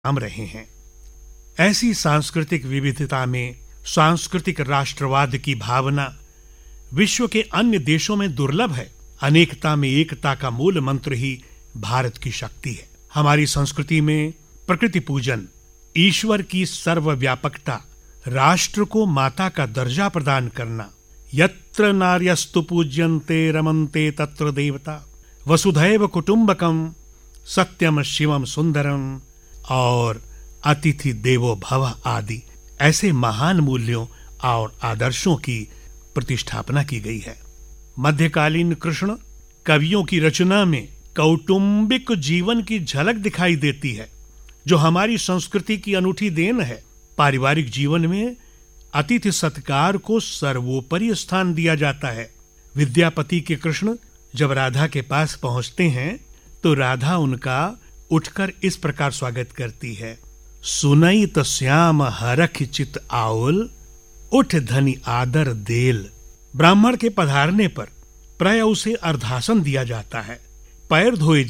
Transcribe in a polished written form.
काम रहे हैं। ऐसी सांस्कृतिक विविधता में सांस्कृतिक राष्ट्रवाद की भावना विश्व के अन्य देशों में दुर्लभ है। अनेकता में एकता का मूल मंत्र ही भारत की शक्ति है। हमारी संस्कृति में प्रकृति पूजन, ईश्वर की सर्वव्यापकता, राष्ट्र को माता का दर्जा प्रदान करना, यत्र नार्यस्तु पूज्यन्ते रमन्ते तत्र देवता, वसुधैव कुटुम्बकम, सत्यम शिवम सुंदरम और अतिथि देवो भव आदि ऐसे महान मूल्यों और आदर्शों की प्रतिष्ठापना की गई है। मध्यकालीन कृष्ण कवियों की रचना में कौटुंबिक जीवन की झलक दिखाई देती है, जो हमारी संस्कृति की अनूठी देन है। पारिवारिक जीवन में अतिथि सत्कार को सर्वोपरि स्थान दिया जाता है। विद्यापति के कृष्ण जब राधा के पास पहुंचते हैं तो राधा उनका उठकर इस प्रकार स्वागत करती है। सुनई त श्याम हरख चित आउल, उठ धनी आदर देल। ब्राह्मण के पधारने पर प्राय उसे अर्धासन दिया जाता है। पैर धोए